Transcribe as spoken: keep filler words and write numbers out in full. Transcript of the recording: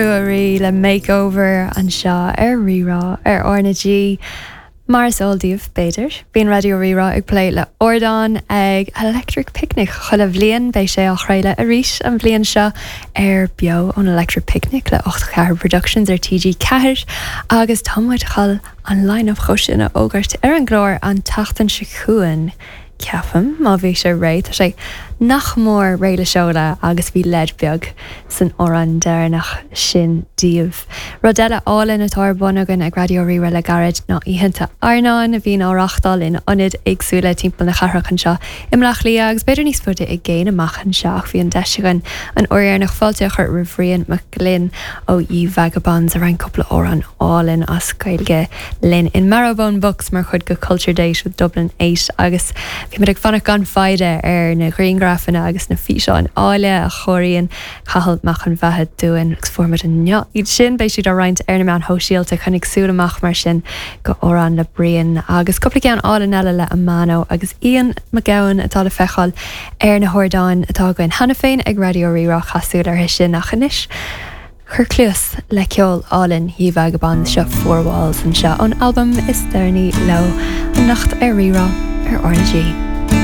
Rí le makeover an seo ar rirá ar orna Mars óldíobh beidir. Bhíon radio rirá ag play le Ordáin ag Electric Picnic chuile bblion bei sé á chraile a ríis an bblion seo ar bio an Electric Picnic le ocht Car Productions ar T G ceathir agus támuid chal an line-up choisina ógart ar an glór an tatan se chuan. Ceafam, má bhí sé réit, sé nach mór réile seola agus bhí leid beag san oran déirnach sin díobh. Rodella álinn atá bunagan ag radio rire le garid ná íhananta Arnáin a bhín áreachtal in onid agsúla timp na charrachan seo. Imlach lí agus beidir níos fuide i ggéin amachchan seach bhí an deisigan an oir nach fáilte chuir rihríon McGlynn ó í vagabonds a rein coppla óran álinn as cailge linn in Marrowbone Books mar chud go Culture Days with Dublin eight agus bhí mar ag fannach gan faide ar na greengraffanna agus na fi seo an áile a choiríonn chahal mach an bheithe dúin agus formad an neo. Iad sin bei siad a roiint ar na meán hóisialta chunig súlamach mar sin go órán le brion agus coppla ceann álan eile le amano agus Ian McGowan atá le fechail ar na Hordáin atá goin hena féin ag radio rirá chasúil ar sin nach chanis. Chur clús le ceol álinn hí vagabond seo Four Walls an seo an album is Derny Low an nacht ar rirá ar R N G.